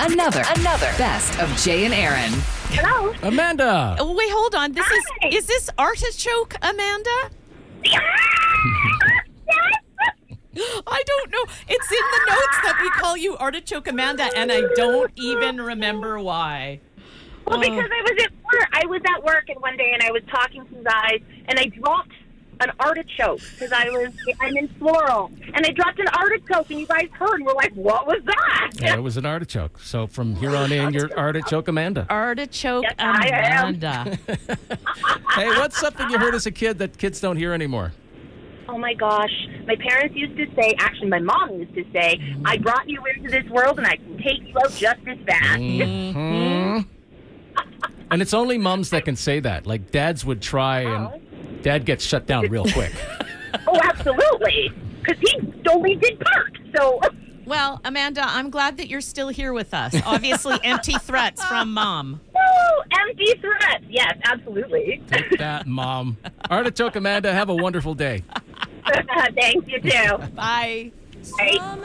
Another Best of Jay and Aaron. Hello. Amanda. Oh, wait, hold on. Hi. Is this artichoke, Amanda? I don't know. It's in the notes that we call you Artichoke Amanda, and I don't even remember why. Well, because I was at work. And one day, and I was talking to you guys, and I dropped an artichoke because I'm in floral, and I dropped an artichoke, and you guys heard, and we're like, "What was that?" Yeah, it was an artichoke. So from here on in, you're Artichoke Amanda. Artichoke Yes, I am. Amanda. Hey, what's something you heard as a kid that kids don't hear anymore? Oh my gosh, my parents used to say. Actually, my mom used to say, "I brought you into this world, and I can take you out just as fast." Mhm. And it's only moms that can say that. Like dads would try, and dad gets shut down real quick. Oh, absolutely, because he only did park. So. Well, Amanda, I'm glad that you're still here with us. Obviously, empty threats from Mom. Woo! Empty threats. Yes, absolutely. Take that, Mom. Artichoke Amanda, have a wonderful day. Thanks, you too. Bye. Bye.